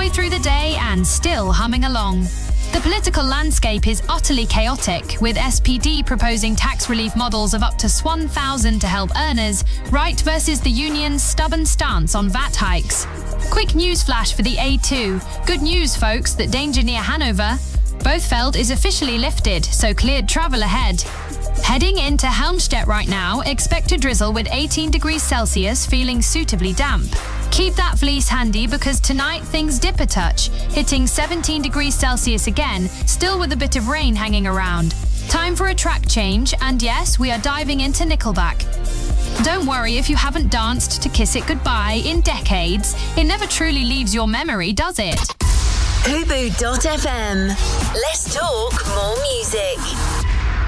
halfway through the day and still humming along. The political landscape is utterly chaotic, with SPD proposing tax relief models of up to $1,000 to help earners, right versus the union's stubborn stance on VAT hikes. Quick news flash for the A2. Good news, folks, that danger near Hanover, Bothfeld, is officially lifted, so cleared travel ahead. Heading into Helmstedt right now, expect a drizzle with 18 degrees Celsius, feeling suitably damp. Keep that fleece handy because tonight things dip a touch, hitting 17 degrees Celsius again, still with a bit of rain hanging around. Time for a track change, and yes, we are diving into Nickelback. Don't worry if you haven't danced to Kiss It Goodbye in decades. It never truly leaves your memory, does it? Hubu.fm. Let's talk more music.